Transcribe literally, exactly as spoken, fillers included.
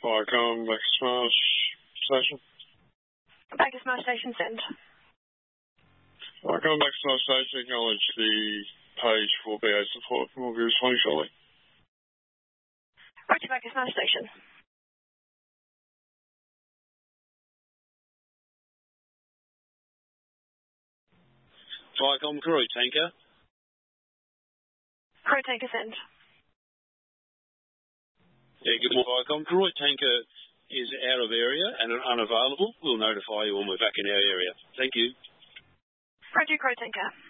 Viacom, Baxter Station. Baxter Station, send. Viacom, Baxter Station, acknowledge the page for B A support from will be responding shortly. Roger, Baxter Station. Viacom, Cruise Tanker. Crew Tanker, send. Yeah, good morning, Viacom. Crew Tanker is out of area and unavailable. We'll notify you when we're back in our area. Thank you. Roger, Crew Tanker.